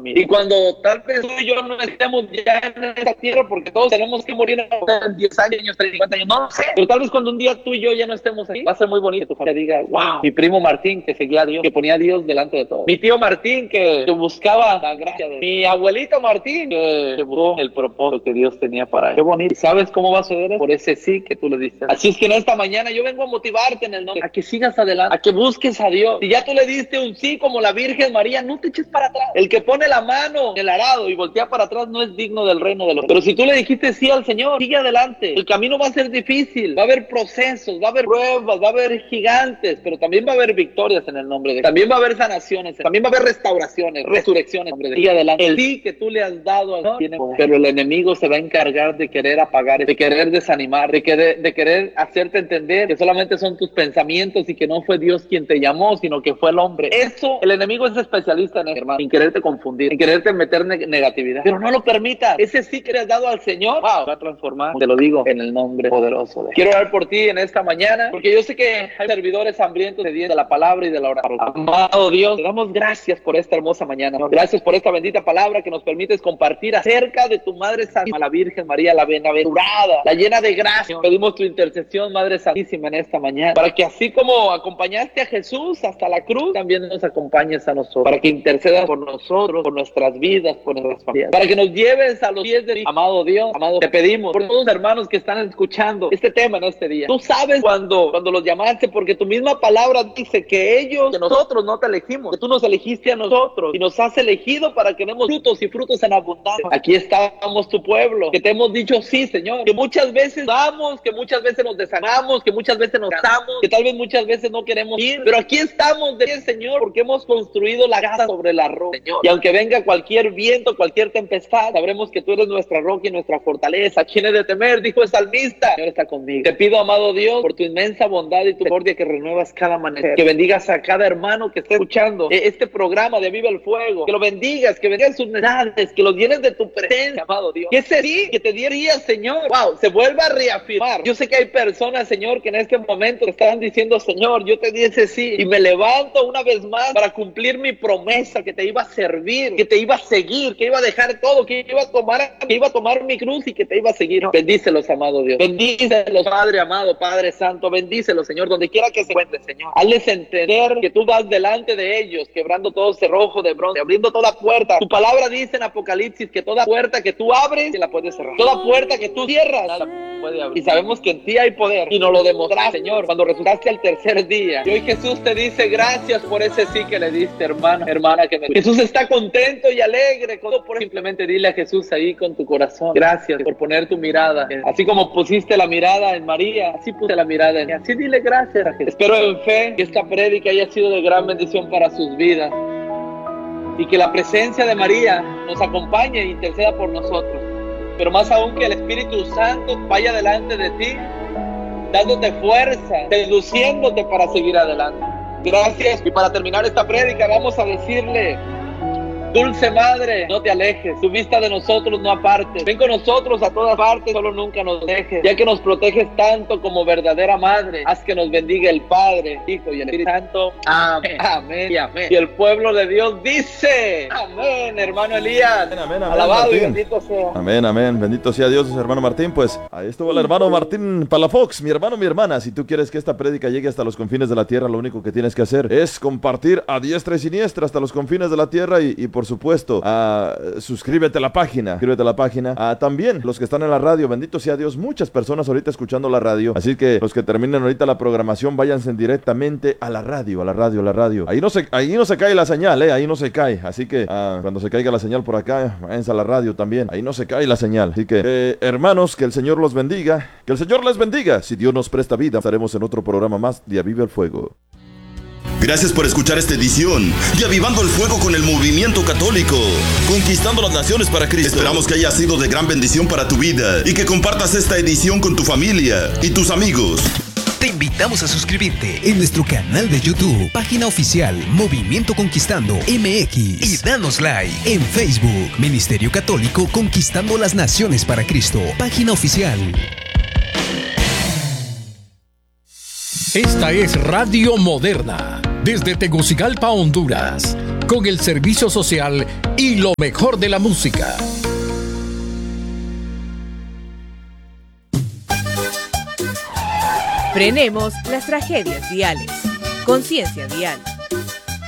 familia. Y cuando tal vez tú y yo no estemos ya en esta tierra, porque todos tenemos que morir en 10 años, 30, 50 años, no sé, pero tal vez cuando un día tú y yo ya no estemos ahí, va a ser muy bonito que tu familia diga, wow, mi primo Martín que seguía a Dios, que ponía a Dios delante de todo, mi tío Martín que buscaba la gracia de Dios, mi abuelito Martín que buscó el propósito que Dios tenía para él. Qué bonito. ¿Y sabes cómo va a suceder? Por ese sí que tú le diste. Así es que en esta mañana yo vengo a motivarte en el nombre, a que sigas adelante, a que busques a Dios. Si ya tú le diste un sí como la Virgen María, no te eches para atrás. El que pone la mano en el arado y voltea para atrás no es digno del reino de los. Pero si tú le dijiste sí al Señor, sigue adelante. El camino va a ser difícil, va a haber procesos, va a haber pruebas, va a haber gigantes, pero también va a haber victorias en el nombre de Dios. También va a haber sanaciones, también va a haber restauraciones, resurrecciones en el nombre de Dios. Sigue adelante. El sí que tú le has dado a Dios tiene poder, pero el enemigo se va a encargar de querer apagar, de querer desanimar, de querer hacerte entender que solamente son tus pensamientos y que no fue Dios quien te llamó, sino que fue el hombre. Eso, el enemigo es especialista en eso, hermano, en quererte confundir, en quererte meter negatividad. Pero no lo permitas. Ese sí que le has dado al Señor, wow, va a transformar, te lo digo, en el nombre poderoso de Dios. Quiero orar por ti en esta mañana, porque yo sé que hay servidores hambrientos de la palabra y de la oración. Amado Dios, te damos gracias por esta hermosa mañana. Gracias por esta bendita palabra que nos permites compartir acerca de tu Madre Santísima, la Virgen María, la bienaventurada, la llena de gracia. Pedimos tu intercesión, Madre Santísima, en esta mañana, para que así como acompañaste a Jesús hasta la cruz, también nos acompañes a nosotros, para que intercedas por nosotros, por nuestras vidas, por nuestras familias, para que nos lleves a los pies de Dios. Amado Dios, amado, te pedimos por todos los hermanos que están escuchando este tema en este día. Tú sabes cuando los llamaste, porque tu misma palabra dice que nosotros no te elegimos, que tú nos elegiste a nosotros y nos has elegido para que demos frutos y frutos en abundancia. Aquí estamos, tu pueblo, que te hemos dicho sí, Señor, que muchas veces vamos, que muchas veces nos desanimamos, que muchas veces nos cansamos, que tal vez muchas veces no queremos ir, pero aquí estamos de pie, Señor, porque hemos construido la casa sobre la roca, Señor, y aunque venga cualquier viento, cualquier tempestad, sabremos que tú eres nuestra roca y nuestra fortaleza. ¿A quién he de temer? Dijo el salmista. Señor está conmigo. Te pido, amado Dios, por tu inmensa bondad y tu misericordia, que renuevas cada amanecer, que bendigas a cada hermano que esté escuchando este programa de Viva el Fuego, que lo bendigas, que bendigas sus necesidades, que los llenes de tu presencia, amado Dios, que ese sí que te diría, Señor, wow, se vuelva a reafirmar. Yo sé que hay personas, Señor, que en este momento te están diciendo, Señor, yo te di ese sí y me levanto una vez más para cumplir mi promesa, que te iba a servir, que te iba a seguir, que iba a dejar todo, que iba a tomar mi cruz y que te iba a seguir. No. Bendícelos, amado Dios, bendícelos, Padre amado, Padre santo, bendícelos, Señor, donde quiera que se encuentre, Señor. Hazles entender que tú vas delante de ellos, quebrando todo cerrojo de bronce, abriendo toda puerta. Tu palabra dice en Apocalipsis que toda puerta que tú abres, se la puedes cerrar. Toda puerta que tú cierras, la puede abrir. Y sabemos que en ti hay poder, y nos lo demostraste, Señor, cuando resucitaste al tercer día. Y hoy Jesús te dice gracias por ese sí que le diste, hermano, hermana, que me... Jesús está contento y alegre con todo. Por simplemente dile a Jesús ahí con tu corazón, gracias por poner tu mirada. Así como pusiste la mirada en María, así puse la mirada en mí. Así dile gracias a Jesús. Espero en fe que esta prédica haya sido de gran bendición para sus vidas, y que la presencia de María nos acompañe e interceda por nosotros, pero más aún que el Espíritu Santo vaya delante de ti, dándote fuerza, seduciéndote para seguir adelante. Gracias. Y para terminar esta prédica vamos a decirle: Dulce Madre, no te alejes, tu vista de nosotros no apartes. Ven con nosotros a todas partes, solo nunca nos dejes, ya que nos proteges tanto como verdadera Madre. Haz que nos bendiga el Padre, Hijo y el Espíritu Santo. Amén, amén y amén. Y el pueblo de Dios dice: amén, hermano Elías. Amén, amén, alabado Martín. Y bendito sea. Amén, amén, bendito sea Dios, hermano Martín. Pues ahí estuvo el hermano Martín Palafox, mi hermano, mi hermana. Si tú quieres que esta prédica llegue hasta los confines de la tierra, lo único que tienes que hacer es compartir a diestra y siniestra hasta los confines de la tierra, y por supuesto, suscríbete a la página, también los que están en la radio, bendito sea Dios, muchas personas ahorita escuchando la radio, así que los que terminen ahorita la programación, váyanse directamente a la radio. Ahí no se cae la señal, ahí no se cae, así que cuando se caiga la señal por acá, váyanse a la radio también, ahí no se cae la señal. Así que hermanos, que el Señor los bendiga, que el Señor les bendiga. Si Dios nos presta vida, estaremos en otro programa más de Aviva el Fuego. Gracias por escuchar esta edición de Avivando el Fuego con el Movimiento Católico, conquistando las naciones para Cristo. Esperamos que haya sido de gran bendición para tu vida y que compartas esta edición con tu familia y tus amigos. Te invitamos a suscribirte en nuestro canal de YouTube, página oficial Movimiento Conquistando MX, y danos like en Facebook, Ministerio Católico Conquistando las Naciones para Cristo, página oficial. Esta es Radio Moderna, desde Tegucigalpa, Honduras, con el servicio social y lo mejor de la música. Frenemos las tragedias viales. Conciencia Vial.